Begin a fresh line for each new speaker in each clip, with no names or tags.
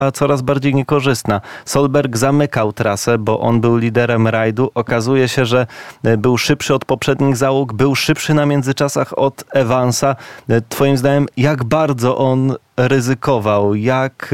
coraz bardziej niekorzystna. Solberg zamykał trasę, bo on był liderem rajdu. Okazuje się, że był szybszy od poprzednich załóg, był szybszy na międzyczasach od Evansa. Twoim zdaniem, jak bardzo on ryzykował, jak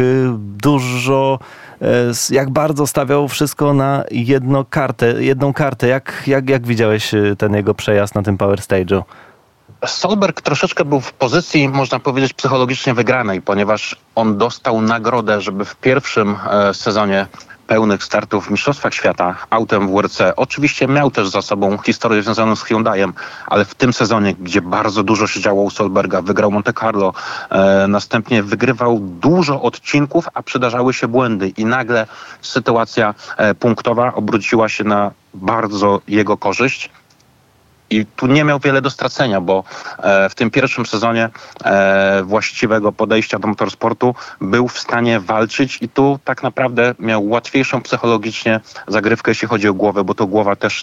bardzo stawiał wszystko na jedną kartę. Jak widziałeś ten jego przejazd na tym Power Stage'u?
Solberg troszeczkę był w pozycji, można powiedzieć, psychologicznie wygranej, ponieważ on dostał nagrodę, żeby w pierwszym sezonie pełnych startów w Mistrzostwach Świata autem WRC. Oczywiście miał też za sobą historię związaną z Hyundaiem, ale w tym sezonie, gdzie bardzo dużo się działo u Solberga, wygrał Monte Carlo, następnie wygrywał dużo odcinków, a przydarzały się błędy i nagle sytuacja punktowa obróciła się na bardzo jego korzyść. I tu nie miał wiele do stracenia, bo w tym pierwszym sezonie właściwego podejścia do motorsportu był w stanie walczyć i tu tak naprawdę miał łatwiejszą psychologicznie zagrywkę, jeśli chodzi o głowę, bo to głowa też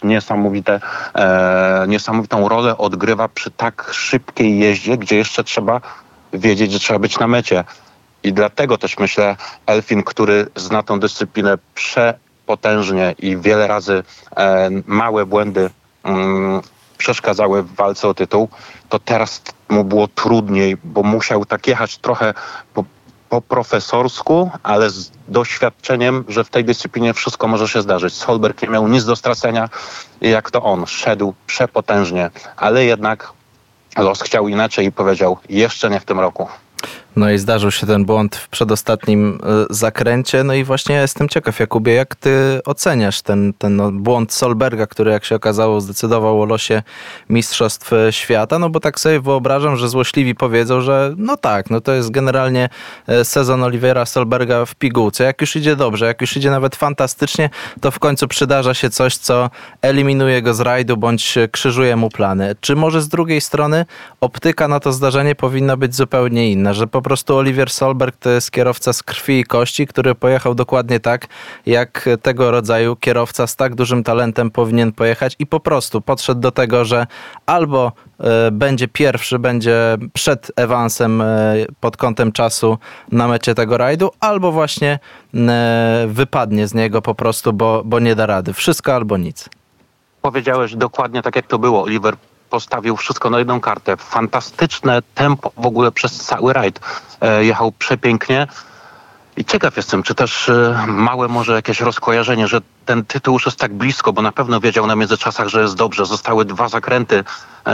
niesamowitą rolę odgrywa przy tak szybkiej jeździe, gdzie jeszcze trzeba wiedzieć, że trzeba być na mecie. I dlatego też myślę, Elfin, który zna tą dyscyplinę przepotężnie i wiele razy małe błędy przeszkadzały w walce o tytuł, to teraz mu było trudniej, bo musiał tak jechać trochę po profesorsku, ale z doświadczeniem, że w tej dyscyplinie wszystko może się zdarzyć. Solberg nie miał nic do stracenia i jak to on szedł przepotężnie, ale jednak los chciał inaczej i powiedział, jeszcze nie w tym roku.
No i zdarzył się ten błąd w przedostatnim zakręcie. No i właśnie ja jestem ciekaw, Jakubie, jak ty oceniasz ten błąd Solberga, który jak się okazało zdecydował o losie Mistrzostw Świata? No bo tak sobie wyobrażam, że złośliwi powiedzą, że no to jest generalnie sezon Olivera Solberga w pigułce. Jak już idzie dobrze, jak już idzie nawet fantastycznie, to w końcu przydarza się coś, co eliminuje go z rajdu bądź krzyżuje mu plany. Czy może z drugiej strony optyka na to zdarzenie powinna być zupełnie inna, że po prostu Oliver Solberg to jest kierowca z krwi i kości, który pojechał dokładnie tak, jak tego rodzaju kierowca z tak dużym talentem powinien pojechać i po prostu podszedł do tego, że albo będzie pierwszy, będzie przed Evansem pod kątem czasu na mecie tego rajdu, albo właśnie wypadnie z niego po prostu, bo nie da rady. Wszystko albo nic.
Powiedziałeś dokładnie tak, jak to było. Oliver postawił wszystko na jedną kartę. Fantastyczne tempo w ogóle przez cały rajd. Jechał przepięknie. I ciekaw jestem, czy też małe może jakieś rozkojarzenie, że ten tytuł już jest tak blisko, bo na pewno wiedział na międzyczasach, że jest dobrze. Zostały 2 zakręty.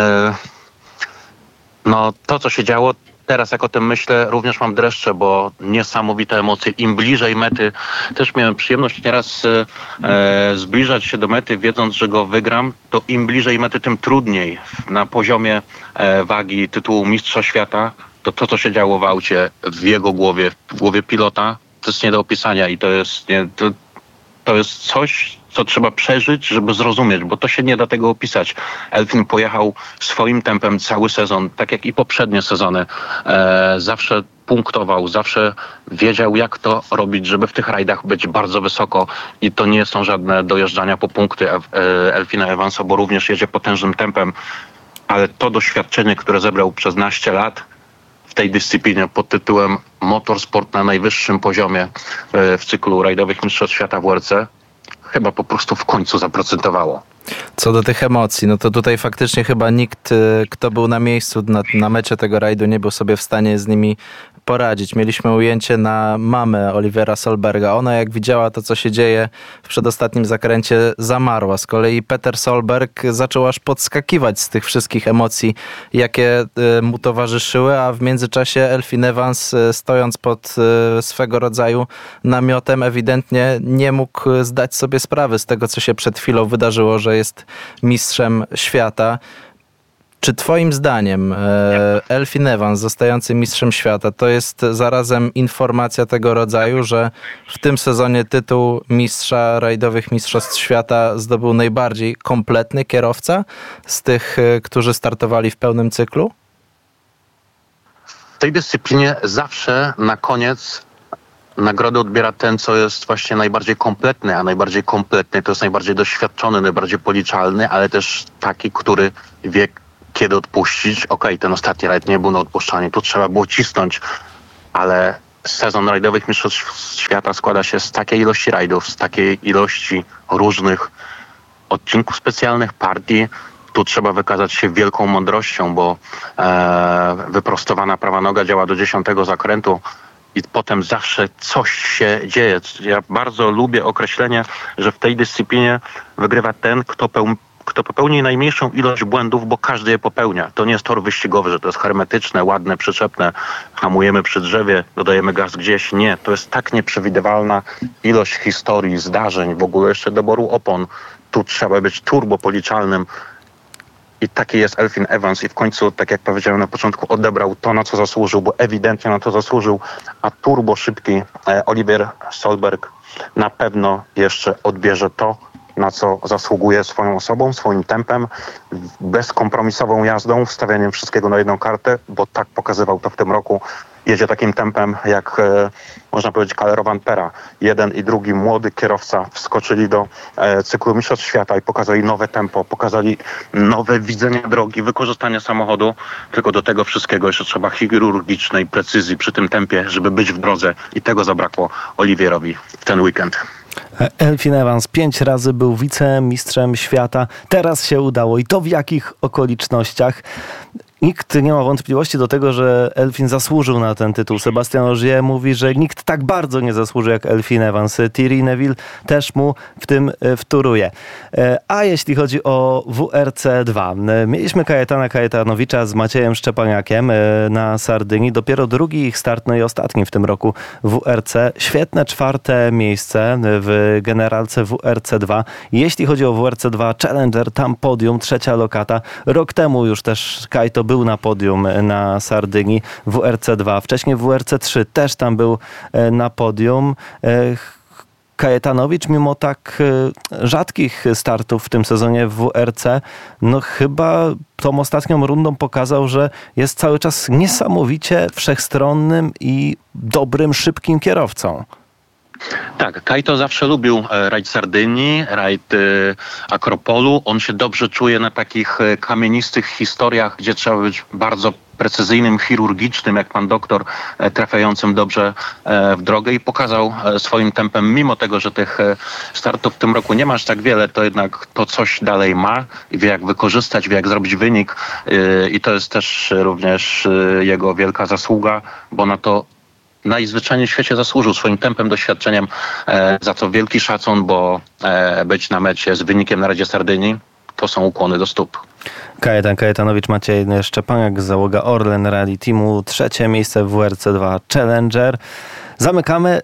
No to, co się działo, teraz jak o tym myślę, również mam dreszcze, bo niesamowite emocje. Im bliżej mety, też miałem przyjemność nieraz zbliżać się do mety, wiedząc, że go wygram, to im bliżej mety, tym trudniej. Na poziomie wagi tytułu Mistrza Świata, to co się działo w aucie, w jego głowie, w głowie pilota, to jest nie do opisania i to jest coś, co trzeba przeżyć, żeby zrozumieć, bo to się nie da tego opisać. Elfin pojechał swoim tempem cały sezon, tak jak i poprzednie sezony. Zawsze punktował, zawsze wiedział, jak to robić, żeby w tych rajdach być bardzo wysoko i to nie są żadne dojeżdżania po punkty Elfina Evansa, bo również jedzie potężnym tempem, ale to doświadczenie, które zebrał przez naście lat w tej dyscyplinie pod tytułem motorsport na najwyższym poziomie w cyklu rajdowych Mistrzostw Świata w WRC, chyba po prostu w końcu zaprocentowało.
Co do tych emocji, no to tutaj faktycznie chyba nikt, kto był na miejscu na mecie tego rajdu, nie był sobie w stanie z nimi poradzić. Mieliśmy ujęcie na mamę Olivera Solberga. Ona jak widziała to, co się dzieje w przedostatnim zakręcie, zamarła. Z kolei Peter Solberg zaczął aż podskakiwać z tych wszystkich emocji, jakie mu towarzyszyły, a w międzyczasie Elfin Evans, stojąc pod swego rodzaju namiotem, ewidentnie nie mógł zdać sobie sprawy z tego, co się przed chwilą wydarzyło, że jest mistrzem świata. Czy twoim zdaniem Elfin Evans, zostający mistrzem świata, to jest zarazem informacja tego rodzaju, że w tym sezonie tytuł mistrza rajdowych Mistrzostw Świata zdobył najbardziej kompletny kierowca z tych, którzy startowali w pełnym cyklu?
W tej dyscyplinie zawsze na koniec nagrodę odbiera ten, co jest właśnie najbardziej kompletny, a najbardziej kompletny to jest najbardziej doświadczony, najbardziej policzalny, ale też taki, który wie, kiedy odpuścić. Okej, ten ostatni rajd nie był na odpuszczanie, tu trzeba było cisnąć, ale sezon rajdowych mistrzostw świata składa się z takiej ilości rajdów, z takiej ilości różnych odcinków specjalnych, partii. Tu trzeba wykazać się wielką mądrością, bo wyprostowana prawa noga działa do 10 zakrętu i potem zawsze coś się dzieje. Ja bardzo lubię określenie, że w tej dyscyplinie wygrywa ten, kto popełni najmniejszą ilość błędów, bo każdy je popełnia. To nie jest tor wyścigowy, że to jest hermetyczne, ładne, przyczepne, hamujemy przy drzewie, dodajemy gaz gdzieś. Nie, to jest tak nieprzewidywalna ilość historii, zdarzeń, w ogóle jeszcze doboru opon. Tu trzeba być turbopoliczalnym. I taki jest Elfyn Evans i w końcu, tak jak powiedziałem na początku, odebrał to, na co zasłużył, bo ewidentnie na to zasłużył, a turbo szybki Oliver Solberg na pewno jeszcze odbierze to, na co zasługuje swoją osobą, swoim tempem, bezkompromisową jazdą, wstawianiem wszystkiego na jedną kartę, bo tak pokazywał to w tym roku. Jedzie takim tempem, jak można powiedzieć Kalle Rovanpera. Jeden i drugi młody kierowca wskoczyli do cyklu Mistrzostw Świata i pokazali nowe tempo, pokazali nowe widzenie drogi, wykorzystanie samochodu. Tylko do tego wszystkiego jeszcze trzeba chirurgicznej precyzji przy tym tempie, żeby być w drodze i tego zabrakło Olivierowi w ten weekend.
Elfyn Evans 5 razy był wicemistrzem świata. Teraz się udało i to w jakich okolicznościach? Nikt nie ma wątpliwości do tego, że Elfyn zasłużył na ten tytuł. Sebastian Ogier mówi, że nikt tak bardzo nie zasłużył jak Elfyn Evans. Thierry Neuville też mu w tym wtóruje. A jeśli chodzi o WRC2, mieliśmy Kajetana Kajetanowicza z Maciejem Szczepaniakiem na Sardynii. Dopiero drugi ich start, no i ostatni w tym roku WRC. Świetne 4. miejsce w generalce WRC2. Jeśli chodzi o WRC2 Challenger, tam podium, 3. lokata. Rok temu już też Kajto był na podium na Sardynii w WRC2. Wcześniej w WRC3 też tam był na podium. Kajetanowicz, mimo tak rzadkich startów w tym sezonie w WRC, no chyba tą ostatnią rundą pokazał, że jest cały czas niesamowicie wszechstronnym i dobrym, szybkim kierowcą.
Tak, Kajto zawsze lubił rajd Sardynii, rajd Akropolu. On się dobrze czuje na takich kamienistych historiach, gdzie trzeba być bardzo precyzyjnym, chirurgicznym, jak pan doktor, trafiającym dobrze w drogę i pokazał swoim tempem, mimo tego, że tych startów w tym roku nie ma aż tak wiele, to jednak to coś dalej ma i wie jak wykorzystać, wie jak zrobić wynik i to jest też również jego wielka zasługa, bo na to najzwyczajniej w świecie zasłużył swoim tempem, doświadczeniem, za co wielki szacun, bo być na mecie z wynikiem na Radzie Sardynii to są ukłony do stóp.
Kajetan Kajetanowicz, Maciej Szczepaniak, załoga Orlen Rally Teamu, 3. miejsce w WRC2 Challenger. Zamykamy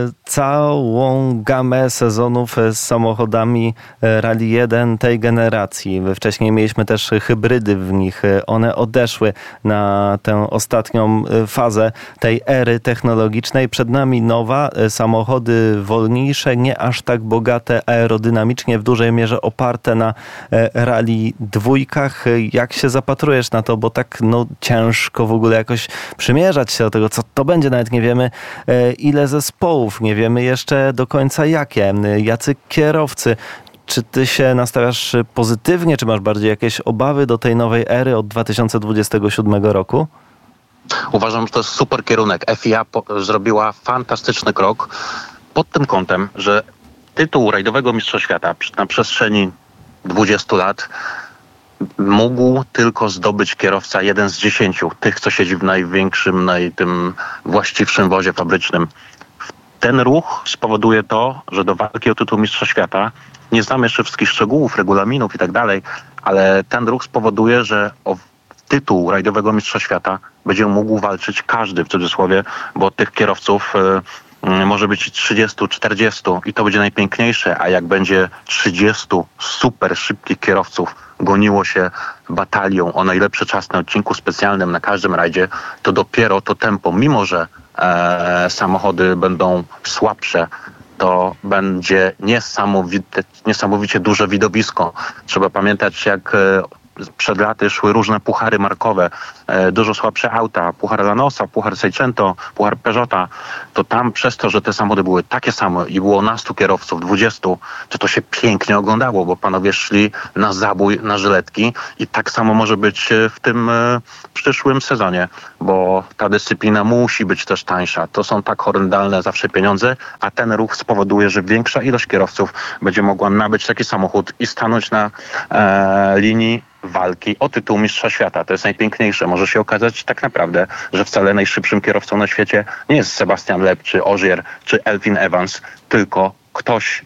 całą gamę sezonów z samochodami Rally 1 tej generacji. Wcześniej mieliśmy też hybrydy w nich. One odeszły na tę ostatnią fazę tej ery technologicznej. Przed nami nowa, samochody wolniejsze, nie aż tak bogate aerodynamicznie, w dużej mierze oparte na Rally 2. Jak się zapatrujesz na to, bo tak ciężko w ogóle jakoś przymierzać się do tego, co to będzie, nawet nie wiemy ile zespołów, nie wiemy jeszcze do końca jakie, jacy kierowcy. Czy ty się nastawiasz pozytywnie, czy masz bardziej jakieś obawy do tej nowej ery od 2027 roku?
Uważam, że to jest super kierunek. FIA zrobiła fantastyczny krok pod tym kątem, że tytuł rajdowego mistrza świata na przestrzeni 20 lat mógł tylko zdobyć kierowca 1 z 10, tych, co siedzi w największym, tym właściwszym wozie fabrycznym. Ten ruch spowoduje to, że do walki o tytuł mistrza świata, nie znam jeszcze wszystkich szczegółów, regulaminów i tak dalej, ale ten ruch spowoduje, że o tytuł rajdowego mistrza świata będzie mógł walczyć każdy, w cudzysłowie, bo tych kierowców może być 30, 40 i to będzie najpiękniejsze, a jak będzie 30 super szybkich kierowców goniło się batalią o najlepszy czas na odcinku specjalnym na każdym rajdzie, to dopiero to tempo, mimo że samochody będą słabsze, to będzie niesamowicie duże widowisko. Trzeba pamiętać, jak przed laty szły różne puchary markowe dużo słabsze auta, Puchar Lanosa, Puchar Seicento, Puchar Peugeota, to tam przez to, że te samochody były takie same i było na 100 kierowców, 20, to się pięknie oglądało, bo panowie szli na zabój, na żyletki i tak samo może być w tym przyszłym sezonie, bo ta dyscyplina musi być też tańsza. To są tak horrendalne zawsze pieniądze, a ten ruch spowoduje, że większa ilość kierowców będzie mogła nabyć taki samochód i stanąć na linii walki o tytuł mistrza świata. To jest najpiękniejsze. Może się okazać tak naprawdę, że wcale najszybszym kierowcą na świecie nie jest Sebastian Loeb, czy Ogier, czy Elfyn Evans, tylko ktoś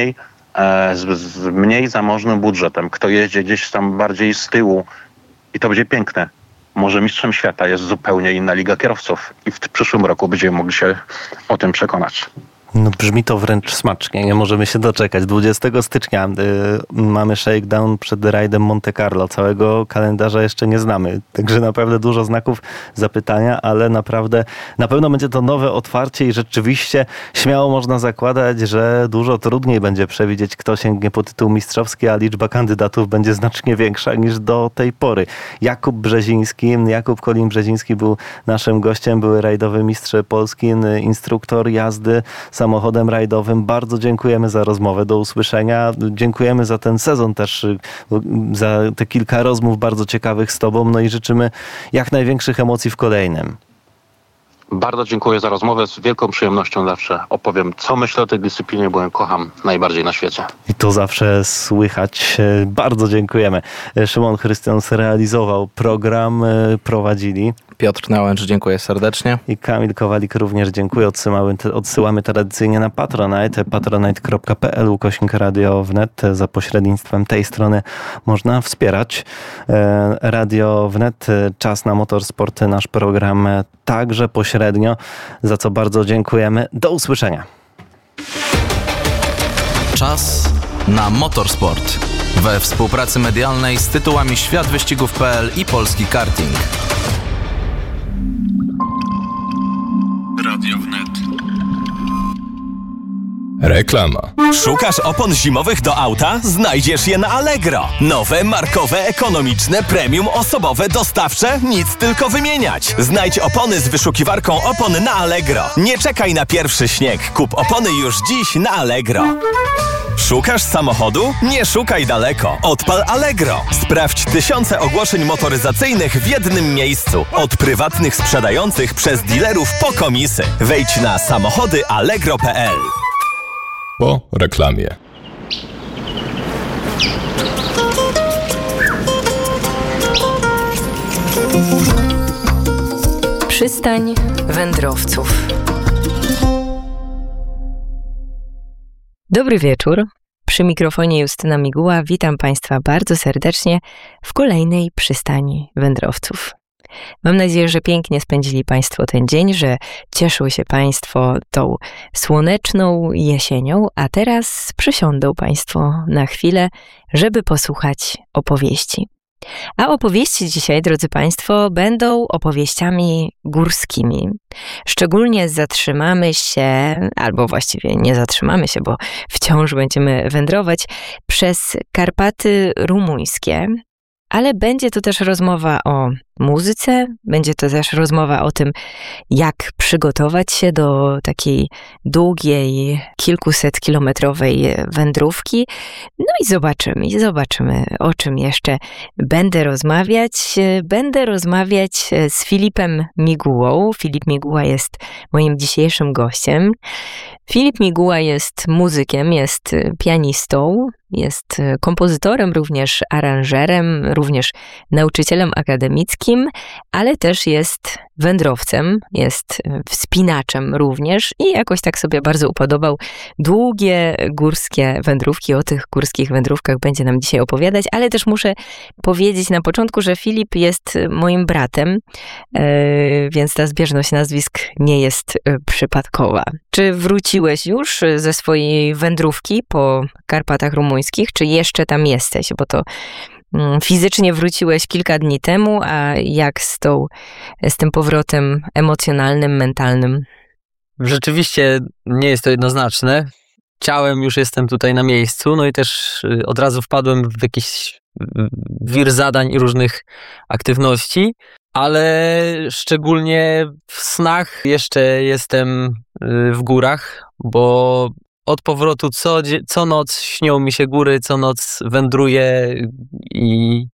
z mniej zamożnym budżetem, kto jeździ gdzieś tam bardziej z tyłu i to będzie piękne. Może mistrzem świata jest zupełnie inna liga kierowców i w przyszłym roku będziemy mogli się o tym przekonać.
No, brzmi to wręcz smacznie, nie możemy się doczekać. 20 stycznia mamy shakedown przed rajdem Monte Carlo. Całego kalendarza jeszcze nie znamy, także naprawdę dużo znaków zapytania, ale naprawdę na pewno będzie to nowe otwarcie i rzeczywiście śmiało można zakładać, że dużo trudniej będzie przewidzieć, kto sięgnie po tytuł mistrzowski, a liczba kandydatów będzie znacznie większa niż do tej pory. Jakub Kolin Brzeziński był naszym gościem, były rajdowy mistrz Polski, instruktor jazdy samochodem rajdowym. Bardzo dziękujemy za rozmowę. Do usłyszenia. Dziękujemy za ten sezon też, za te kilka rozmów bardzo ciekawych z tobą. No i życzymy jak największych emocji w kolejnym.
Bardzo dziękuję za rozmowę. Z wielką przyjemnością zawsze opowiem, co myślę o tej dyscyplinie, bo ją kocham najbardziej na świecie.
I to zawsze słychać. Bardzo dziękujemy. Szymon Chrystians realizował program, prowadzili
Piotr Nałęcz, dziękuję serdecznie.
I Kamil Kowalik również dziękuję. Odsyłamy tradycyjnie na Patronite, patronite.pl/Radio Wnet. Za pośrednictwem tej strony można wspierać Radio Wnet. Czas na Motorsport, nasz program także pośrednio, za co bardzo dziękujemy. Do usłyszenia.
Czas na Motorsport. We współpracy medialnej z tytułami Światwyścigów.pl i Polski Karting. Radio Wnet.
Reklama. Szukasz opon zimowych do auta? Znajdziesz je na Allegro. Nowe, markowe, ekonomiczne, premium, osobowe, dostawcze? Nic tylko wymieniać. Znajdź opony z wyszukiwarką opon na Allegro. Nie czekaj na pierwszy śnieg. Kup opony już dziś na Allegro. Szukasz samochodu? Nie szukaj daleko. Odpal Allegro. Sprawdź tysiące ogłoszeń motoryzacyjnych w jednym miejscu. Od prywatnych sprzedających przez dealerów po komisy. Wejdź na samochodyallegro.pl. Po reklamie.
Przystań wędrowców. Dobry wieczór. Przy mikrofonie Justyna Miguła. Witam Państwa bardzo serdecznie w kolejnej przystani wędrowców. Mam nadzieję, że pięknie spędzili Państwo ten dzień, że cieszą się Państwo tą słoneczną jesienią, a teraz przysiądą Państwo na chwilę, żeby posłuchać opowieści. A opowieści dzisiaj, drodzy Państwo, będą opowieściami górskimi. Szczególnie zatrzymamy się, albo właściwie nie zatrzymamy się, bo wciąż będziemy wędrować przez Karpaty rumuńskie, ale będzie to też rozmowa o muzyce, będzie to też rozmowa o tym, jak przygotować się do takiej długiej, kilkusetkilometrowej wędrówki. No i zobaczymy, o czym jeszcze będę rozmawiać. Będę rozmawiać z Filipem Migułą. Filip Miguła jest moim dzisiejszym gościem. Filip Miguła jest muzykiem, jest pianistą, jest kompozytorem, również aranżerem, również nauczycielem akademickim, ale też jest wędrowcem, jest wspinaczem również i jakoś tak sobie bardzo upodobał długie górskie wędrówki. O tych górskich wędrówkach będzie nam dzisiaj opowiadać, ale też muszę powiedzieć na początku, że Filip jest moim bratem, więc ta zbieżność nazwisk nie jest przypadkowa. Czy wróciłeś już ze swojej wędrówki po Karpatach rumuńskich, czy jeszcze tam jesteś? Bo to fizycznie wróciłeś kilka dni temu, a jak z tym powrotem emocjonalnym, mentalnym?
Rzeczywiście nie jest to jednoznaczne. Ciałem już jestem tutaj na miejscu, no i też od razu wpadłem w jakiś wir zadań i różnych aktywności, ale szczególnie w snach jeszcze jestem w górach, bo od powrotu co noc śnią mi się góry, co noc wędruję i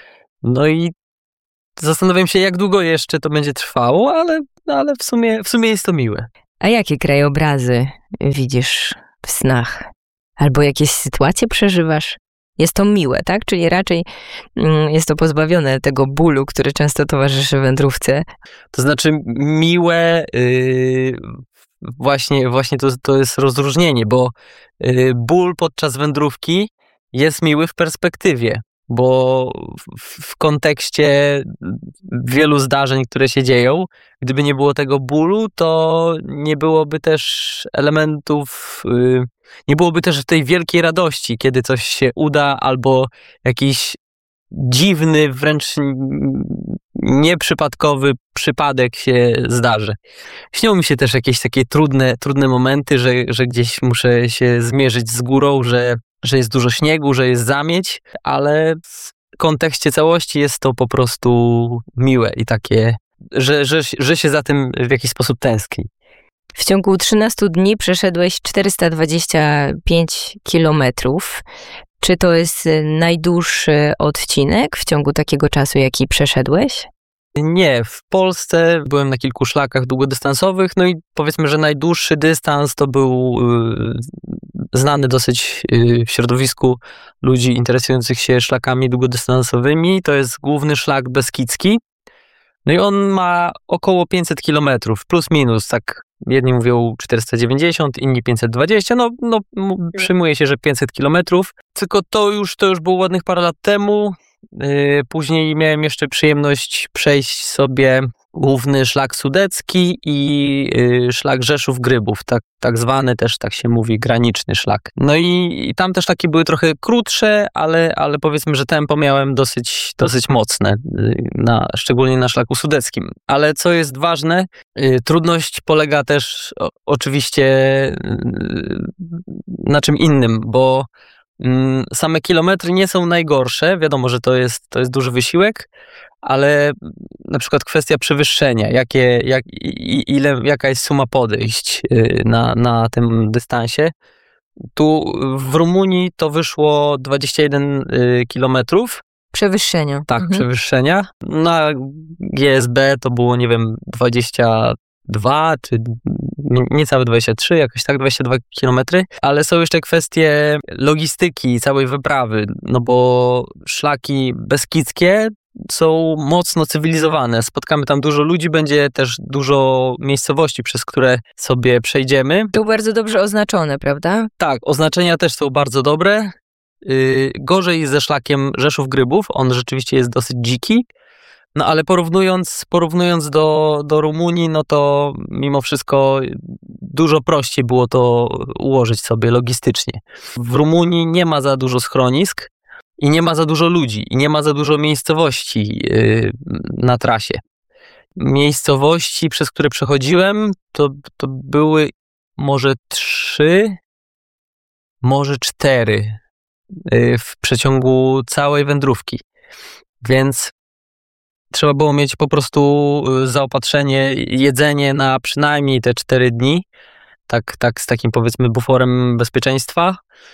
zastanawiam się, jak długo jeszcze to będzie trwało, ale w sumie jest to miłe.
A jakie krajobrazy widzisz w snach? Albo jakieś sytuacje przeżywasz? Jest to miłe, tak? Czyli raczej jest to pozbawione tego bólu, który często towarzyszy wędrówce.
To znaczy miłe, właśnie to jest rozróżnienie, bo ból podczas wędrówki jest miły w perspektywie, bo w kontekście wielu zdarzeń, które się dzieją, gdyby nie było tego bólu, to nie byłoby też elementów, nie byłoby też tej wielkiej radości, kiedy coś się uda, albo jakiś dziwny, wręcz nieprzypadkowy przypadek się zdarzy. Śnią mi się też jakieś takie trudne momenty, że gdzieś muszę się zmierzyć z górą, że jest dużo śniegu, że jest zamieć, ale w kontekście całości jest to po prostu miłe i takie, że się za tym w jakiś sposób tęskni.
W ciągu 13 dni przeszedłeś 425 kilometrów. Czy to jest najdłuższy odcinek w ciągu takiego czasu, jaki przeszedłeś?
Nie, w Polsce byłem na kilku szlakach długodystansowych, no i powiedzmy, że najdłuższy dystans to był znany dosyć w środowisku ludzi interesujących się szlakami długodystansowymi. To jest główny szlak beskidzki. No i on ma około 500 kilometrów, plus minus, tak jedni mówią 490, inni 520, przyjmuje się, że 500 kilometrów. Tylko to już było ładnych parę lat temu. Później miałem jeszcze przyjemność przejść sobie główny szlak sudecki i szlak Rzeszów-Grybów, tak zwany też, tak się mówi, graniczny szlak. No i tam też takie były trochę krótsze, ale powiedzmy, że tempo miałem dosyć mocne, szczególnie na szlaku sudeckim. Ale co jest ważne, trudność polega też oczywiście na czym innym, bo same kilometry nie są najgorsze, wiadomo, że to jest duży wysiłek, ale na przykład kwestia przewyższenia, jaka jest suma podejść na tym dystansie. Tu w Rumunii to wyszło 21 kilometrów.
Przewyższenia.
Tak, przewyższenia. Na GSB to było, nie wiem, 22 czy niecałe 23, jakoś tak 22 kilometry, ale są jeszcze kwestie logistyki całej wyprawy, no bo szlaki beskidzkie są mocno cywilizowane. Spotkamy tam dużo ludzi, będzie też dużo miejscowości, przez które sobie przejdziemy.
To bardzo dobrze oznaczone, prawda?
Tak, oznaczenia też są bardzo dobre. Gorzej ze szlakiem Rzeszów-Grybów, on rzeczywiście jest dosyć dziki. No ale porównując do Rumunii, no to mimo wszystko dużo prościej było to ułożyć sobie logistycznie. W Rumunii nie ma za dużo schronisk i nie ma za dużo ludzi i nie ma za dużo miejscowości na trasie. Miejscowości, przez które przechodziłem, to były może 3, może 4 w przeciągu całej wędrówki. Więc trzeba było mieć po prostu zaopatrzenie, jedzenie na przynajmniej te 4 dni, tak z takim powiedzmy buforem bezpieczeństwa.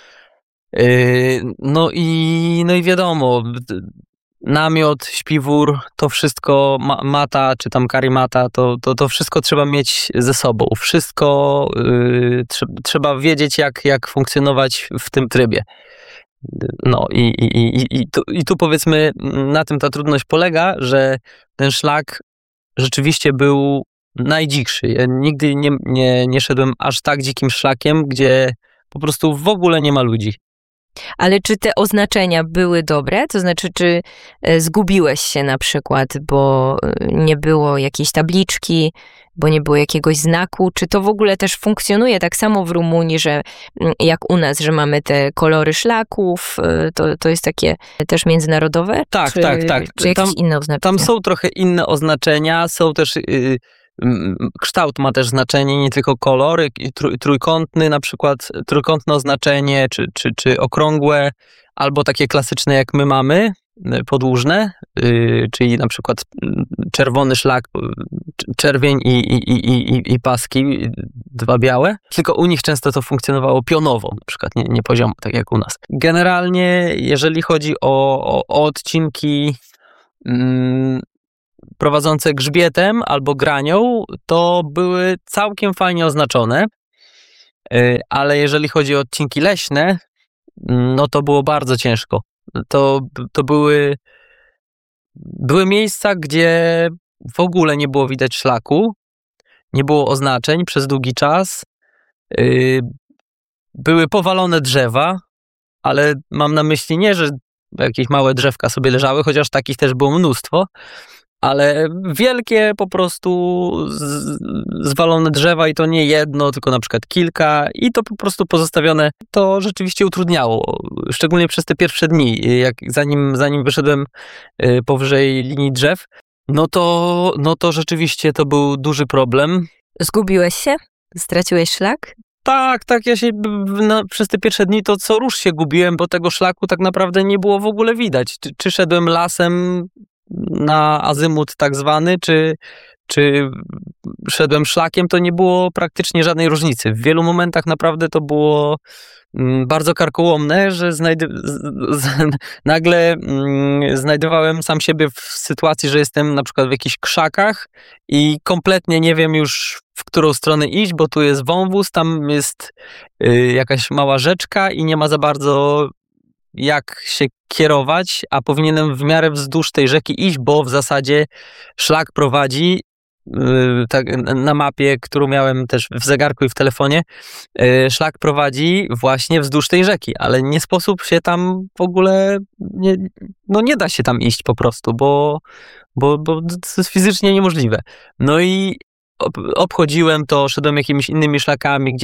No i wiadomo, namiot, śpiwór, to wszystko, mata czy tam karimata, to wszystko trzeba mieć ze sobą. Wszystko trzeba wiedzieć, jak funkcjonować w tym trybie. No i tu powiedzmy na tym ta trudność polega, że ten szlak rzeczywiście był najdzikszy. Ja nigdy nie szedłem aż tak dzikim szlakiem, gdzie po prostu w ogóle nie ma ludzi.
Ale czy te oznaczenia były dobre? To znaczy, czy zgubiłeś się na przykład, bo nie było jakiejś tabliczki, bo nie było jakiegoś znaku? Czy to w ogóle też funkcjonuje tak samo w Rumunii, że jak u nas, że mamy te kolory szlaków, to jest takie też międzynarodowe?
Tak, tak.
Czy jakieś inne oznaczenia?
Tam są trochę inne oznaczenia, są też... Kształt ma też znaczenie, nie tylko kolor, trójkątny, na przykład trójkątne oznaczenie, czy okrągłe, albo takie klasyczne jak my mamy. podłużne, czyli na przykład czerwony szlak, czerwień i paski, 2 białe, tylko u nich często to funkcjonowało pionowo, na przykład nie poziomo, tak jak u nas. Generalnie, jeżeli chodzi o odcinki prowadzące grzbietem albo granią, to były całkiem fajnie oznaczone, ale jeżeli chodzi o odcinki leśne, no to było bardzo ciężko. To były miejsca, gdzie w ogóle nie było widać szlaku, nie było oznaczeń przez długi czas, były powalone drzewa, ale mam na myśli nie, że jakieś małe drzewka sobie leżały, chociaż takich też było mnóstwo, ale wielkie po prostu zwalone drzewa i to nie jedno, tylko na przykład kilka i to po prostu pozostawione, to rzeczywiście utrudniało, szczególnie przez te pierwsze dni, zanim wyszedłem powyżej linii drzew, no to rzeczywiście to był duży problem.
Zgubiłeś się? Straciłeś szlak?
Tak, ja się przez te pierwsze dni to co rusz się gubiłem, bo tego szlaku tak naprawdę nie było w ogóle widać. Czy szedłem lasem na azymut tak zwany, czy szedłem szlakiem, to nie było praktycznie żadnej różnicy. W wielu momentach naprawdę to było bardzo karkołomne, że nagle znajdowałem sam siebie w sytuacji, że jestem na przykład w jakichś krzakach i kompletnie nie wiem już, w którą stronę iść, bo tu jest wąwóz, tam jest jakaś mała rzeczka i nie ma za bardzo jak się kierować, a powinienem w miarę wzdłuż tej rzeki iść, bo w zasadzie szlak prowadzi, tak, na mapie, którą miałem też w zegarku i w telefonie, szlak prowadzi właśnie wzdłuż tej rzeki, ale nie sposób się tam w ogóle, nie da się tam iść po prostu, bo to jest fizycznie niemożliwe. No i obchodziłem to, szedłem jakimiś innymi szlakami,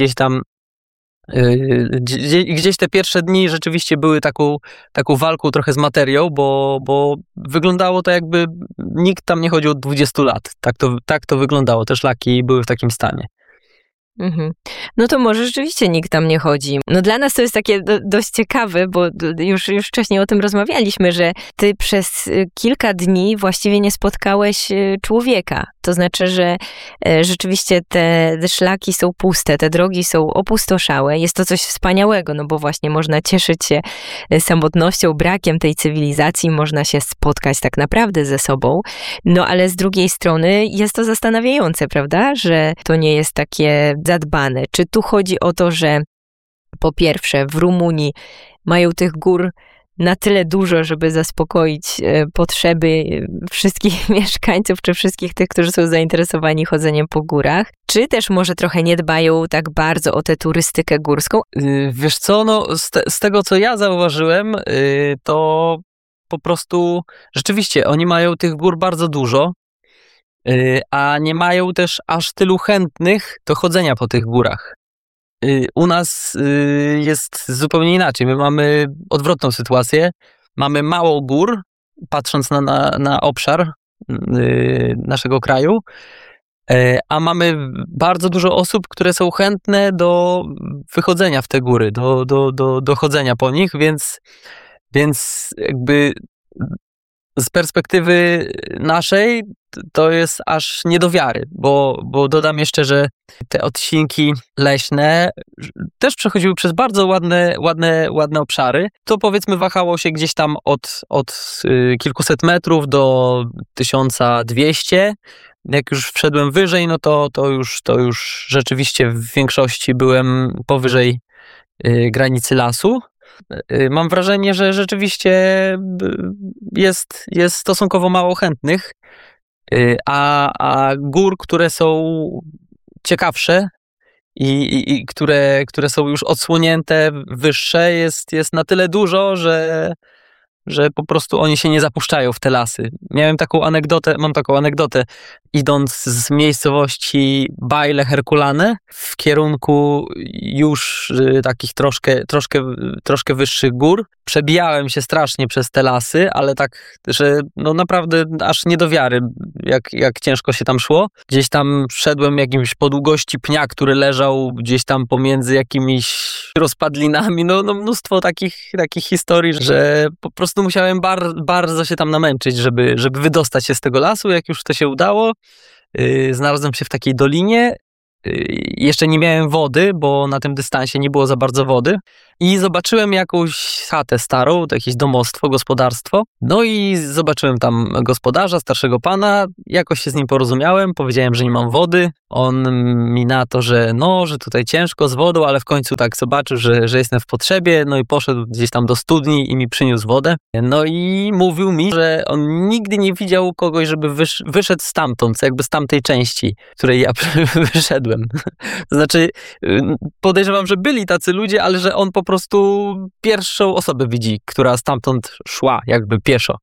gdzieś te pierwsze dni rzeczywiście były taką walką trochę z materią, bo wyglądało to jakby nikt tam nie chodził od 20 lat. Tak to wyglądało. Te szlaki były w takim stanie.
Mhm. No to może rzeczywiście nikt tam nie chodzi. No dla nas to jest takie dość ciekawe, bo już wcześniej o tym rozmawialiśmy, że ty przez kilka dni właściwie nie spotkałeś człowieka. To znaczy, że rzeczywiście te szlaki są puste, te drogi są opustoszałe. Jest to coś wspaniałego, no bo właśnie można cieszyć się samotnością, brakiem tej cywilizacji, można się spotkać tak naprawdę ze sobą. No ale z drugiej strony jest to zastanawiające, prawda, że to nie jest takie zadbane. Czy tu chodzi o to, że po pierwsze w Rumunii mają tych gór na tyle dużo, żeby zaspokoić potrzeby wszystkich mieszkańców, czy wszystkich tych, którzy są zainteresowani chodzeniem po górach? Czy też może trochę nie dbają tak bardzo o tę turystykę górską?
Wiesz co, no z tego, co ja zauważyłem, to po prostu rzeczywiście oni mają tych gór bardzo dużo, a nie mają też aż tylu chętnych do chodzenia po tych górach. U nas jest zupełnie inaczej. My mamy odwrotną sytuację. Mamy mało gór, patrząc na obszar naszego kraju, a mamy bardzo dużo osób, które są chętne do wychodzenia w te góry, do chodzenia po nich, więc jakby z perspektywy naszej to jest aż nie do wiary, bo dodam jeszcze, że te odcinki leśne też przechodziły przez bardzo ładne obszary. To powiedzmy wahało się gdzieś tam od kilkuset metrów do 1200. Jak już wszedłem wyżej, no to już rzeczywiście w większości byłem powyżej granicy lasu. Mam wrażenie, że rzeczywiście jest stosunkowo mało chętnych, a gór, które są ciekawsze i które są już odsłonięte, wyższe, jest na tyle dużo, że po prostu oni się nie zapuszczają w te lasy. Mam taką anegdotę, idąc z miejscowości Bajle Herkulane w kierunku już takich troszkę wyższych gór. Przebijałem się strasznie przez te lasy, ale tak, że no naprawdę aż nie do wiary, jak ciężko się tam szło. Gdzieś tam szedłem jakimś po długości pnia, który leżał gdzieś tam pomiędzy jakimiś rozpadlinami, no mnóstwo takich historii, że po prostu musiałem bardzo się tam namęczyć, żeby wydostać się z tego lasu. Jak już to się udało, znalazłem się w takiej dolinie. Jeszcze nie miałem wody, bo na tym dystansie nie było za bardzo wody i zobaczyłem jakąś chatę starą, to jakieś domostwo, gospodarstwo. No i zobaczyłem tam gospodarza, starszego pana, jakoś się z nim porozumiałem, powiedziałem, że nie mam wody. On mi na to, że tutaj ciężko z wodą, ale w końcu tak zobaczył, że jestem w potrzebie, no i poszedł gdzieś tam do studni i mi przyniósł wodę. No i mówił mi, że on nigdy nie widział kogoś, żeby wyszedł stamtąd, jakby z tamtej części, której ja wyszedłem. To znaczy, podejrzewam, że byli tacy ludzie, ale że on po prostu pierwszą osobę widzi, która stamtąd szła, jakby pieszo.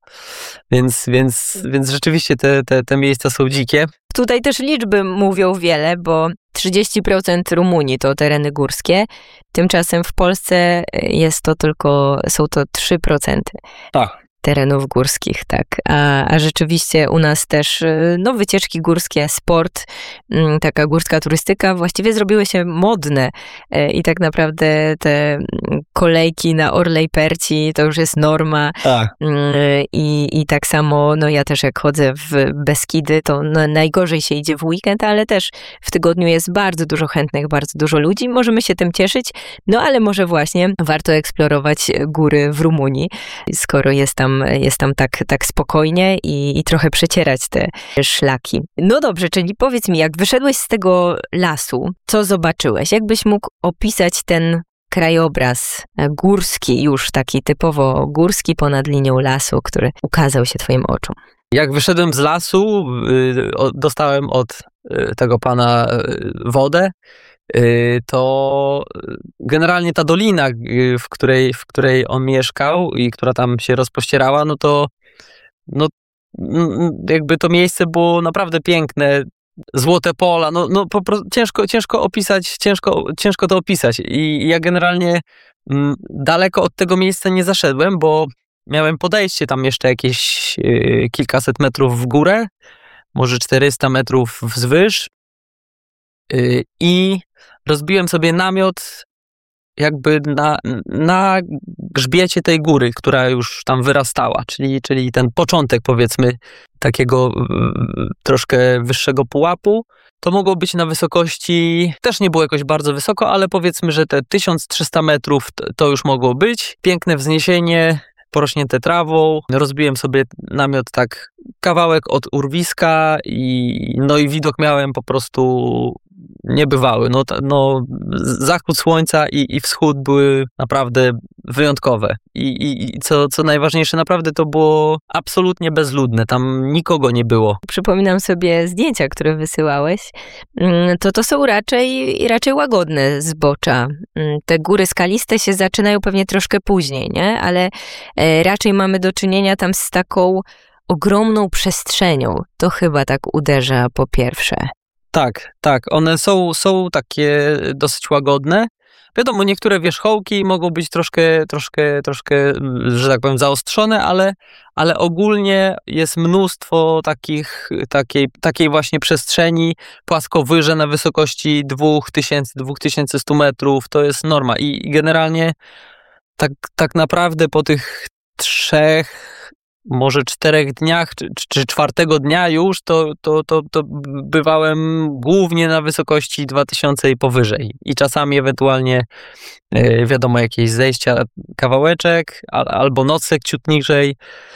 Więc rzeczywiście te miejsca są dzikie.
Tutaj też liczby mówią wiele, bo 30% Rumunii to tereny górskie, tymczasem w Polsce są to 3%.
Tak.
Terenów górskich, tak. A rzeczywiście u nas też wycieczki górskie, sport, taka górska turystyka właściwie zrobiły się modne i tak naprawdę te kolejki na Orlej Perci to już jest norma.
Tak.
I tak samo, ja też jak chodzę w Beskidy, to najgorzej się idzie w weekend, ale też w tygodniu jest bardzo dużo chętnych, bardzo dużo ludzi, możemy się tym cieszyć, ale może właśnie warto eksplorować góry w Rumunii, skoro jest tam tak spokojnie i trochę przecierać te szlaki. No dobrze, czyli powiedz mi, jak wyszedłeś z tego lasu, co zobaczyłeś? Jakbyś mógł opisać ten krajobraz górski, już taki typowo górski ponad linią lasu, który ukazał się twoim oczom?
Jak wyszedłem z lasu, dostałem od tego pana wodę, to generalnie ta dolina, w której on mieszkał i która tam się rozpościerała, jakby to miejsce było naprawdę piękne, złote pola, po prostu ciężko opisać, ciężko to opisać. I ja generalnie daleko od tego miejsca nie zaszedłem, bo miałem podejście tam jeszcze jakieś kilkaset metrów w górę, może 400 metrów wzwyż i rozbiłem sobie namiot jakby na grzbiecie tej góry, która już tam wyrastała, czyli ten początek, powiedzmy, takiego troszkę wyższego pułapu. To mogło być na wysokości, też nie było jakoś bardzo wysoko, ale powiedzmy, że te 1300 metrów to już mogło być. Piękne wzniesienie, porośnięte trawą. Rozbiłem sobie namiot tak kawałek od urwiska i widok miałem po prostu niebywały. Zachód słońca i wschód były naprawdę wyjątkowe. I co najważniejsze, naprawdę to było absolutnie bezludne. Tam nikogo nie było.
Przypominam sobie zdjęcia, które wysyłałeś. To są raczej łagodne zbocza. Te góry skaliste się zaczynają pewnie troszkę później, nie? Ale raczej mamy do czynienia tam z taką ogromną przestrzenią. To chyba tak uderza po pierwsze.
Tak. One są takie dosyć łagodne. Wiadomo, niektóre wierzchołki mogą być troszkę, że tak powiem, zaostrzone, ale ogólnie jest mnóstwo takiej właśnie przestrzeni, płaskowyże na wysokości 2100 metrów. To jest norma. I generalnie tak naprawdę po tych 3, może 4 dniach, czy 4 dnia już, to bywałem głównie na wysokości 2000 i powyżej. I czasami ewentualnie, wiadomo, jakieś zejścia, kawałeczek, albo nocleg ciut niżej.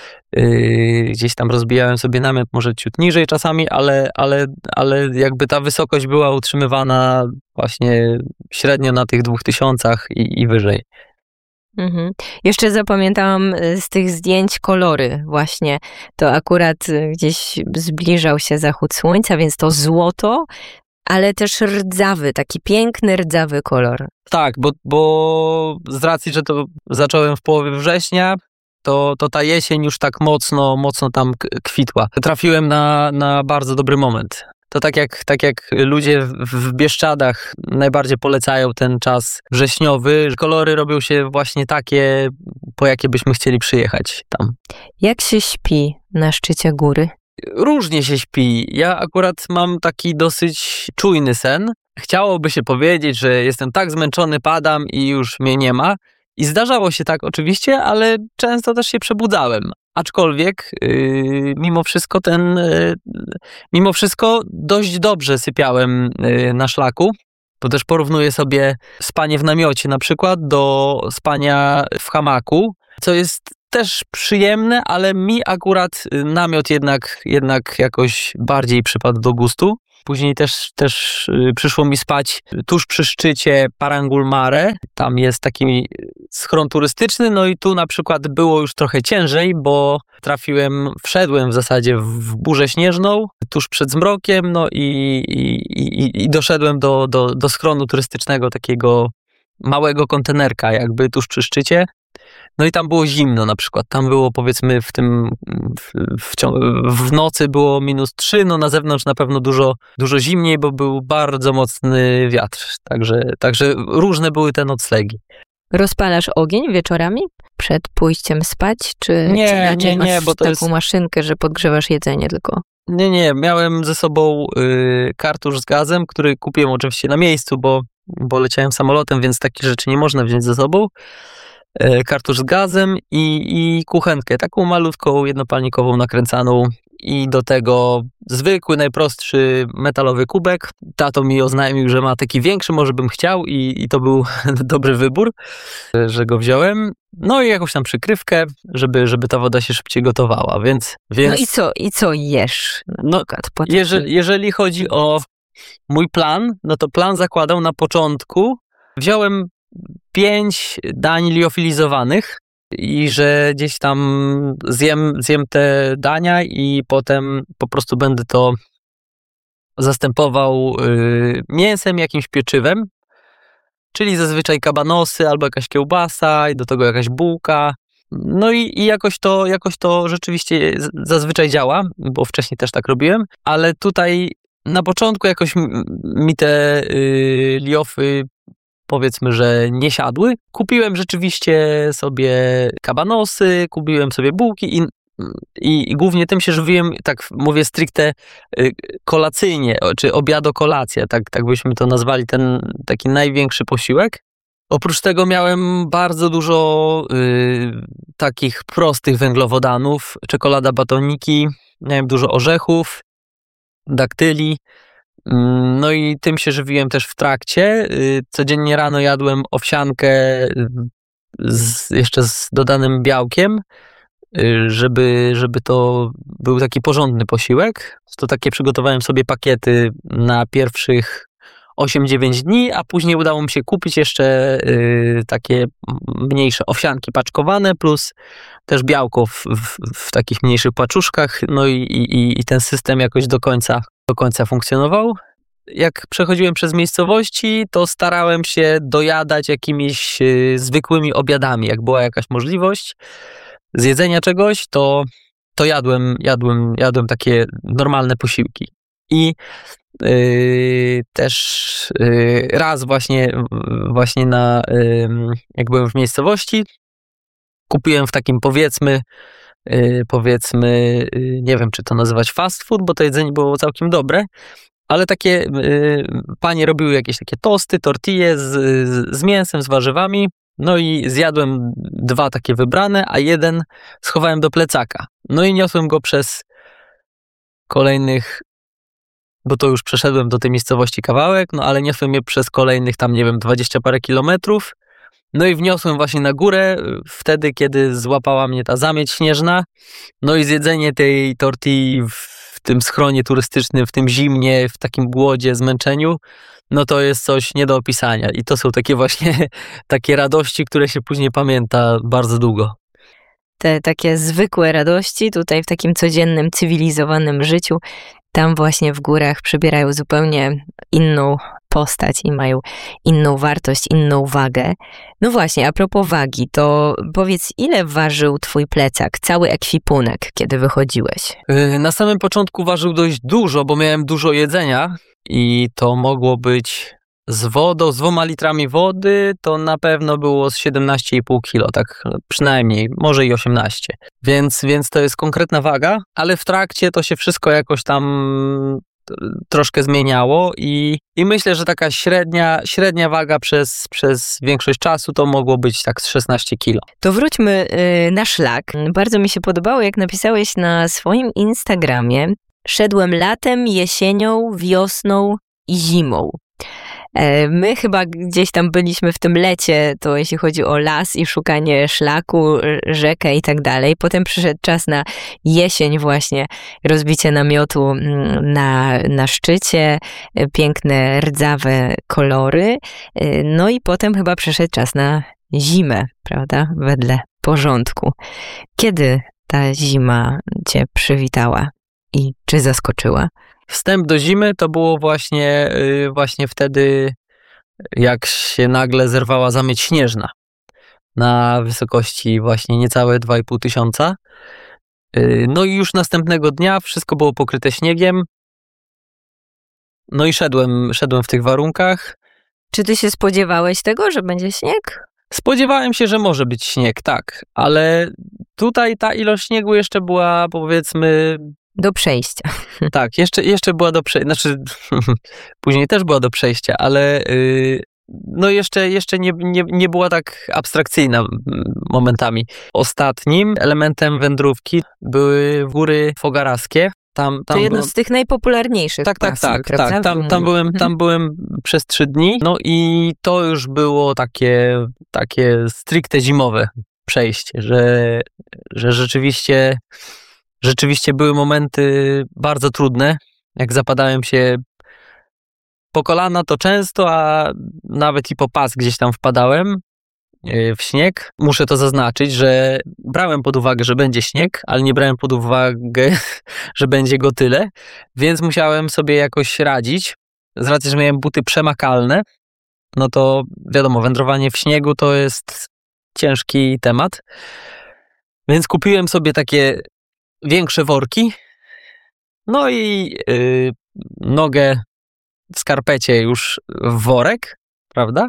Gdzieś tam rozbijałem sobie namiot, może ciut niżej czasami, ale jakby ta wysokość była utrzymywana właśnie średnio na tych 2000 i wyżej.
Mhm. Jeszcze zapamiętałam z tych zdjęć kolory właśnie. To akurat gdzieś zbliżał się zachód słońca, więc to złoto, ale też rdzawy, taki piękny rdzawy kolor.
Tak, bo z racji, że to zacząłem w połowie września, to ta jesień już tak mocno tam kwitła. Trafiłem na bardzo dobry moment. To tak jak ludzie w Bieszczadach najbardziej polecają ten czas wrześniowy, kolory robią się właśnie takie, po jakie byśmy chcieli przyjechać tam.
Jak się śpi na szczycie góry?
Różnie się śpi. Ja akurat mam taki dosyć czujny sen. chciałoby się powiedzieć, że jestem tak zmęczony, padam i już mnie nie ma. I zdarzało się tak oczywiście, ale często też się przebudzałem. Aczkolwiek mimo wszystko dość dobrze sypiałem na szlaku. To też porównuję sobie spanie w namiocie na przykład do spania w hamaku, co jest też przyjemne, ale mi akurat namiot jednak jakoś bardziej przypadł do gustu. Później też przyszło mi spać tuż przy szczycie Parangul Mare. Tam jest taki schron turystyczny, no i tu na przykład było już trochę ciężej, bo wszedłem w zasadzie w burzę śnieżną tuż przed zmrokiem, no i doszedłem do schronu turystycznego, takiego małego kontenerka jakby tuż przy szczycie. No i tam było zimno na przykład. Tam było powiedzmy w nocy było -3, no na zewnątrz na pewno dużo zimniej, bo był bardzo mocny wiatr. Także różne były te noclegi.
Rozpalasz ogień wieczorami przed pójściem spać? Czy
Nie,
masz
bo to
taką
jest
maszynkę, że podgrzewasz jedzenie tylko?
Nie. Miałem ze sobą kartusz z gazem, który kupiłem oczywiście na miejscu, bo leciałem samolotem, więc takich rzeczy nie można wziąć ze sobą. Kartusz z gazem i kuchenkę, taką malutką, jednopalnikową, nakręcaną i do tego zwykły, najprostszy metalowy kubek. Tato mi oznajmił, że ma taki większy, może bym chciał i to był dobry wybór, że go wziąłem. No i jakąś tam przykrywkę, żeby ta woda się szybciej gotowała, więc...
No i co jesz?
No, jeżeli chodzi o mój plan, no to plan zakładał na początku, wziąłem 5 dań liofilizowanych i że gdzieś tam zjem te dania i potem po prostu będę to zastępował mięsem, jakimś pieczywem, czyli zazwyczaj kabanosy albo jakaś kiełbasa i do tego jakaś bułka. No i jakoś to rzeczywiście zazwyczaj działa, bo wcześniej też tak robiłem, ale tutaj na początku jakoś mi te liofy powiedzmy, że nie siadły. Kupiłem rzeczywiście sobie kabanosy, kupiłem sobie bułki i głównie tym się żywiłem, tak mówię stricte kolacyjnie, czy obiado-kolacja, tak byśmy to nazwali, ten taki największy posiłek. Oprócz tego miałem bardzo dużo takich prostych węglowodanów, czekolada, batoniki, miałem dużo orzechów, daktyli. No i tym się żywiłem też w trakcie. Codziennie rano jadłem owsiankę jeszcze z dodanym białkiem, żeby to był taki porządny posiłek. To takie przygotowałem sobie pakiety na pierwszych 8-9 dni, a później udało mi się kupić jeszcze takie mniejsze owsianki paczkowane, plus też białko w takich mniejszych paczuszkach, no i ten system jakoś do końca funkcjonował. Jak przechodziłem przez miejscowości, to starałem się dojadać jakimiś zwykłymi obiadami. Jak była jakaś możliwość zjedzenia czegoś, to jadłem takie normalne posiłki. I też raz właśnie jak byłem w miejscowości, kupiłem w takim powiedzmy, nie wiem, czy to nazywać fast food, bo to jedzenie było całkiem dobre, ale takie panie robiły jakieś takie tosty, tortille z mięsem, z warzywami, no i zjadłem 2 takie wybrane, a 1 schowałem do plecaka. No i niosłem go przez kolejnych, bo to już przeszedłem do tej miejscowości kawałek, no ale niosłem je przez kolejnych tam, nie wiem, 20 parę kilometrów. No i wniosłem właśnie na górę wtedy, kiedy złapała mnie ta zamieć śnieżna. No i zjedzenie tej tortilli w tym schronie turystycznym, w tym zimnie, w takim głodzie, zmęczeniu, no to jest coś nie do opisania. I to są takie właśnie takie radości, które się później pamięta bardzo długo.
Te takie zwykłe radości tutaj w takim codziennym, cywilizowanym życiu, tam właśnie w górach przybierają zupełnie inną postać i mają inną wartość, inną wagę. No właśnie, a propos wagi, to powiedz, ile ważył twój plecak, cały ekwipunek, kiedy wychodziłeś?
Na samym początku ważył dość dużo, bo miałem dużo jedzenia i to mogło być z wodą, z 2 litrami wody, to na pewno było z 17,5 kilo, tak przynajmniej, może i 18. Więc to jest konkretna waga, ale w trakcie to się wszystko jakoś tam troszkę zmieniało i myślę, że taka średnia waga przez większość czasu to mogło być tak z 16 kilo.
To wróćmy na szlak. Bardzo mi się podobało, jak napisałeś na swoim Instagramie: szedłem latem, jesienią, wiosną i zimą. My chyba gdzieś tam byliśmy w tym lecie, to jeśli chodzi o las i szukanie szlaku, rzekę i tak dalej. Potem przyszedł czas na jesień właśnie, rozbicie namiotu na szczycie, piękne, rdzawe kolory. No i potem chyba przyszedł czas na zimę, prawda? Wedle porządku. Kiedy ta zima cię przywitała i czy zaskoczyła?
Wstęp do zimy to było właśnie wtedy, jak się nagle zerwała zamieć śnieżna na wysokości właśnie niecałe 2,5 tysiąca. No i już następnego dnia wszystko było pokryte śniegiem. No i szedłem w tych warunkach.
Czy ty się spodziewałeś tego, że będzie śnieg?
Spodziewałem się, że może być śnieg, tak, ale tutaj ta ilość śniegu jeszcze była, powiedzmy,
do przejścia.
Tak, jeszcze była do przejścia, znaczy później też była do przejścia, ale no jeszcze nie była tak abstrakcyjna momentami. Ostatnim elementem wędrówki były góry Fogaraskie. Tam
to jedno z tych najpopularniejszych.
Tak.
Prawda?
Tam byłem przez 3 dni, no i to już było takie stricte zimowe przejście, że rzeczywiście były momenty bardzo trudne. Jak zapadałem się po kolana, to często, a nawet i po pas gdzieś tam wpadałem w śnieg. Muszę to zaznaczyć, że brałem pod uwagę, że będzie śnieg, ale nie brałem pod uwagę, że będzie go tyle, więc musiałem sobie jakoś radzić. Z racji, że miałem buty przemakalne, no to wiadomo, wędrowanie w śniegu to jest ciężki temat. Więc kupiłem sobie takie większe worki, no i nogę w skarpecie już w worek, prawda?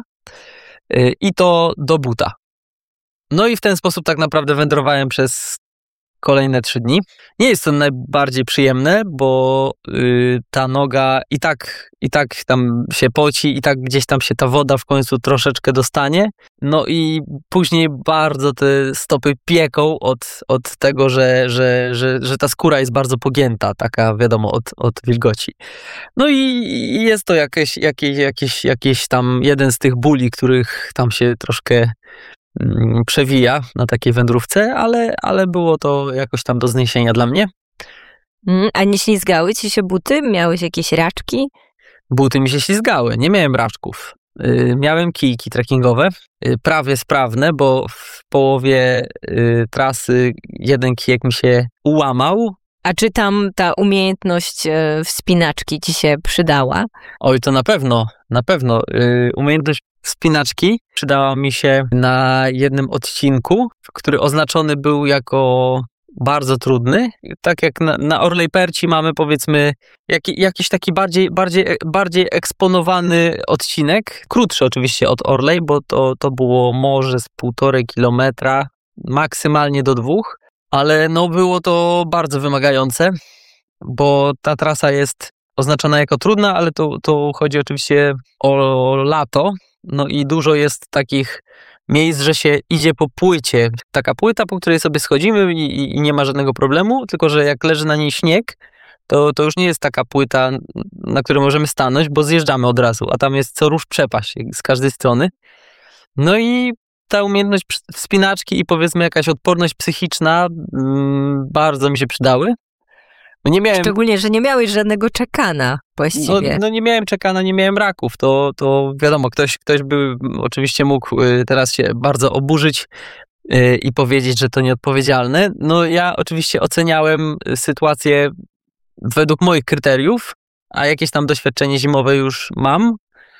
I to do buta. No i w ten sposób tak naprawdę wędrowałem przez kolejne 3 dni. Nie jest to najbardziej przyjemne, bo ta noga i tak tam się poci, i tak gdzieś tam się ta woda w końcu troszeczkę dostanie. No i później bardzo te stopy pieką od tego, że ta skóra jest bardzo pogięta, taka wiadomo, od wilgoci. No i jest to jakiś tam jeden z tych bóli, których tam się troszkę przewija na takiej wędrówce, ale było to jakoś tam do zniesienia dla mnie.
A nie ślizgały ci się buty? Miałeś jakieś raczki?
Buty mi się ślizgały, nie miałem raczków. Miałem kijki trekkingowe, prawie sprawne, bo w połowie trasy jeden kijek mi się ułamał.
A czy tam ta umiejętność wspinaczki ci się przydała?
Oj, to na pewno. Umiejętność wspinaczki przydała mi się na jednym odcinku, który oznaczony był jako bardzo trudny. Tak jak na Orlej Perci mamy, powiedzmy, jakiś taki bardziej eksponowany odcinek. Krótszy oczywiście od Orlej, bo to było może z 1,5 kilometra, maksymalnie do 2. Ale no było to bardzo wymagające, bo ta trasa jest oznaczona jako trudna, ale to chodzi oczywiście o lato. No i dużo jest takich miejsc, że się idzie po płycie. Taka płyta, po której sobie schodzimy i nie ma żadnego problemu, tylko że jak leży na niej śnieg, to już nie jest taka płyta, na której możemy stanąć, bo zjeżdżamy od razu, a tam jest co rusz przepaść z każdej strony. No i ta umiejętność wspinaczki i powiedzmy jakaś odporność psychiczna bardzo mi się przydały. Nie miałem...
Szczególnie, że nie miałeś żadnego czekana właściwie.
No nie miałem czekana, nie miałem raków. To wiadomo, ktoś by oczywiście mógł teraz się bardzo oburzyć i powiedzieć, że to nieodpowiedzialne. No ja oczywiście oceniałem sytuację według moich kryteriów, a jakieś tam doświadczenie zimowe już mam.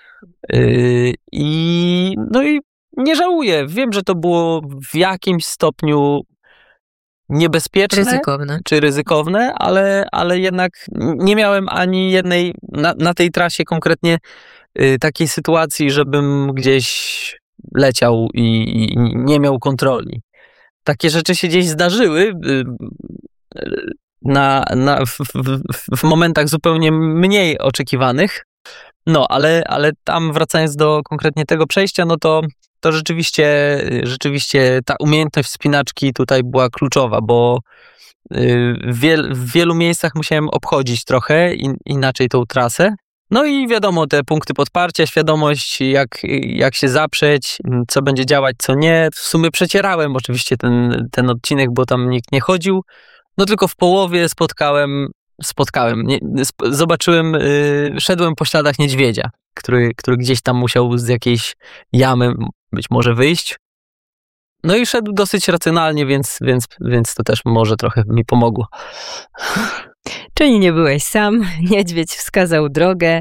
I nie żałuję. Wiem, że to było w jakimś stopniu niebezpieczne czy ryzykowne, ale jednak nie miałem ani jednej na tej trasie konkretnie takiej sytuacji, żebym gdzieś leciał i nie miał kontroli. Takie rzeczy się gdzieś zdarzyły. w momentach zupełnie mniej oczekiwanych. No, ale tam wracając do konkretnie tego przejścia, no to rzeczywiście ta umiejętność wspinaczki tutaj była kluczowa, bo w wielu miejscach musiałem obchodzić trochę inaczej tą trasę. No i wiadomo, te punkty podparcia, świadomość, jak się zaprzeć, co będzie działać, co nie. W sumie przecierałem oczywiście ten odcinek, bo tam nikt nie chodził. No tylko w połowie szedłem po śladach niedźwiedzia, który gdzieś tam musiał z jakiejś jamy być może wyjść. No i szedł dosyć racjonalnie, więc to też może trochę mi pomogło.
Czyli nie byłeś sam, niedźwiedź wskazał drogę.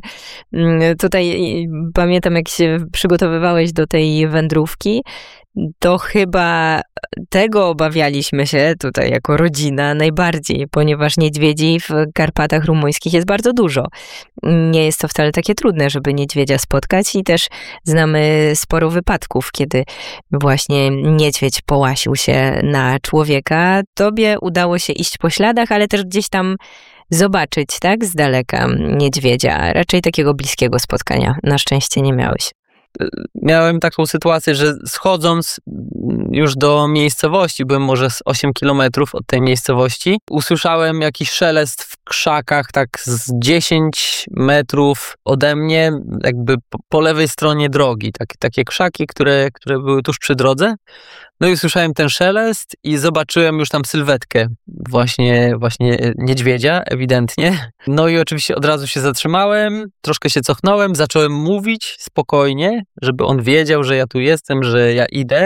Tutaj pamiętam, jak się przygotowywałeś do tej wędrówki, to chyba tego obawialiśmy się tutaj jako rodzina najbardziej, ponieważ niedźwiedzi w Karpatach Rumuńskich jest bardzo dużo. Nie jest to wcale takie trudne, żeby niedźwiedzia spotkać i też znamy sporo wypadków, kiedy właśnie niedźwiedź połasił się na człowieka. Tobie udało się iść po śladach, ale też gdzieś tam zobaczyć, tak, z daleka niedźwiedzia. Raczej takiego bliskiego spotkania na szczęście nie miałeś.
Miałem taką sytuację, że schodząc już do miejscowości, byłem może z 8 kilometrów od tej miejscowości, usłyszałem jakiś szelest w krzakach, tak z 10 metrów ode mnie, jakby po lewej stronie drogi. Takie krzaki, które były tuż przy drodze. No i usłyszałem ten szelest i zobaczyłem już tam sylwetkę właśnie niedźwiedzia, ewidentnie. No i oczywiście od razu się zatrzymałem, troszkę się cofnąłem, zacząłem mówić spokojnie, żeby on wiedział, że ja tu jestem, że ja idę,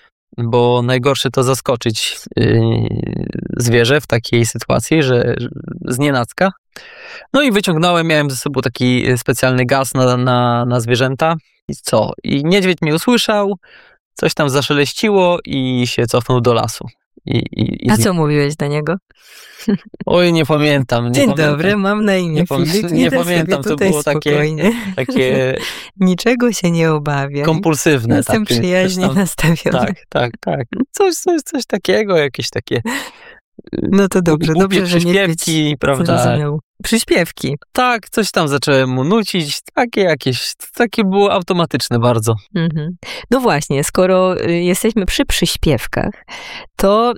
bo najgorsze to zaskoczyć zwierzę w takiej sytuacji, że znienacka. No i wyciągnąłem, miałem ze sobą taki specjalny gaz na zwierzęta i co? I niedźwiedź mnie usłyszał, coś tam zaszeleściło i się cofnął do lasu.
A co mówiłeś do niego?
Oj, nie pamiętam.
Dzień dobry, mam na imię Filip.
Nie pamiętam, to było takie
niczego się nie obawiam.
Kompulsywne.
Jestem przyjaźnie nastawiony.
Tak. Coś takiego, jakieś takie...
No to dobrze że
przyśpiewki, prawda?
Przyśpiewki.
Tak, coś tam zacząłem mu nucić, takie było automatyczne bardzo.
Mhm. No właśnie, skoro jesteśmy przy przyśpiewkach, to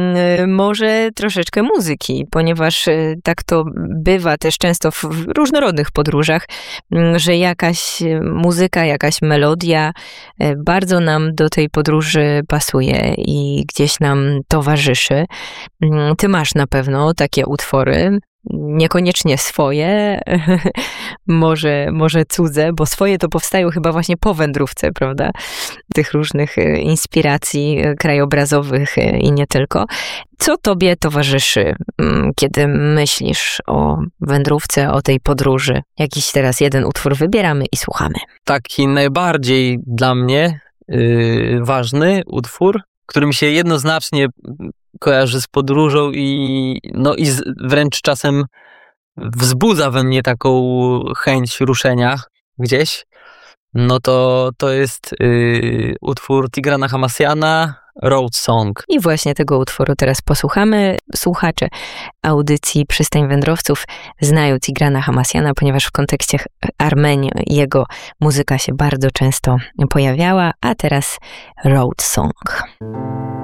może troszeczkę muzyki, ponieważ tak to bywa też często w różnorodnych podróżach, że jakaś muzyka, jakaś melodia bardzo nam do tej podróży pasuje i gdzieś nam towarzyszy. Ty masz na pewno takie utwory, niekoniecznie swoje, może cudze, bo swoje to powstają chyba właśnie po wędrówce, prawda? Tych różnych inspiracji krajobrazowych i nie tylko. Co tobie towarzyszy, kiedy myślisz o wędrówce, o tej podróży? Jakiś teraz jeden utwór wybieramy i słuchamy.
Taki najbardziej dla mnie ważny utwór, który mi się jednoznacznie kojarzy z podróżą i wręcz czasem wzbudza we mnie taką chęć ruszenia gdzieś, no to jest utwór Tigrana Hamassiana, Road Song.
I właśnie tego utworu teraz posłuchamy. Słuchacze audycji Przystań Wędrowców znają Tigrana Hamassiana, ponieważ w kontekście Armenii jego muzyka się bardzo często pojawiała, a teraz Road Song.